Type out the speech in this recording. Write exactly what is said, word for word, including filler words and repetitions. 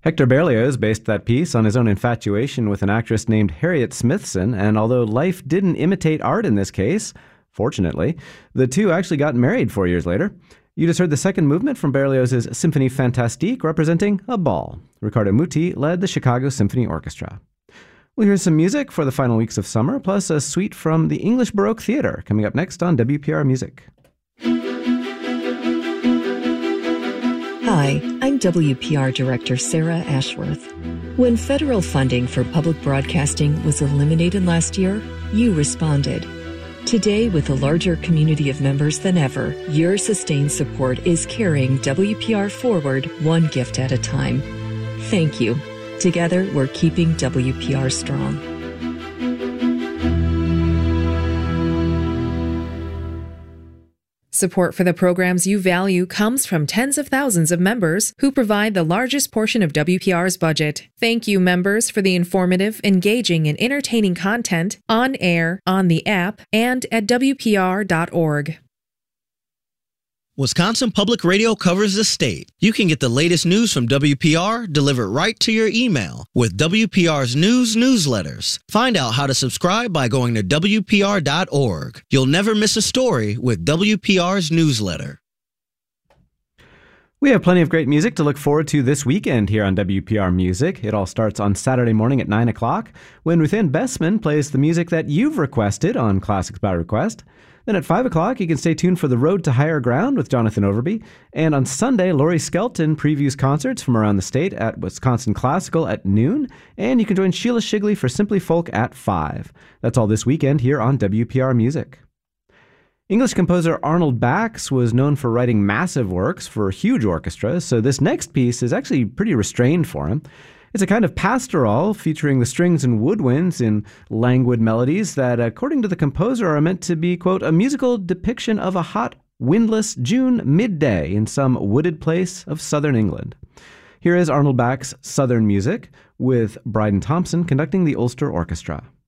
Hector Berlioz based that piece on his own infatuation with an actress named Harriet Smithson, and although life didn't imitate art in this case, fortunately, the two actually got married four years later. You just heard the second movement from Berlioz's Symphonie Fantastique, representing a ball. Riccardo Muti led the Chicago Symphony Orchestra. We'll hear some music for the final weeks of summer, plus a suite from the English Baroque Theatre, coming up next on W P R Music. Hi, I'm W P R Director Sarah Ashworth. When federal funding for public broadcasting was eliminated last year, you responded. Today, with a larger community of members than ever, your sustained support is carrying W P R forward one gift at a time. Thank you. Together, we're keeping W P R strong. Support for the programs you value comes from tens of thousands of members who provide the largest portion of W P R's budget. Thank you, members, for the informative, engaging, and entertaining content on air, on the app, and at W P R dot org. Wisconsin Public Radio covers the state. You can get the latest news from W P R delivered right to your email with W P R's news newsletters. Find out how to subscribe by going to W P R dot org. You'll never miss a story with W P R's newsletter. We have plenty of great music to look forward to this weekend here on W P R Music. It all starts on Saturday morning at nine o'clock when Ruth Ann Bessman plays the music that you've requested on Classics by Request. Then at five o'clock, you can stay tuned for The Road to Higher Ground with Jonathan Overby. And on Sunday, Laurie Skelton previews concerts from around the state at Wisconsin Classical at noon. And you can join Sheila Shigley for Simply Folk at five. That's all this weekend here on W P R Music. English composer Arnold Bax was known for writing massive works for huge orchestras, so this next piece is actually pretty restrained for him. It's a kind of pastoral featuring the strings and woodwinds in languid melodies that, according to the composer, are meant to be, quote, a musical depiction of a hot, windless June midday in some wooded place of southern England. Here is Arnold Bax's Southern Music with Bryden Thompson conducting the Ulster Orchestra.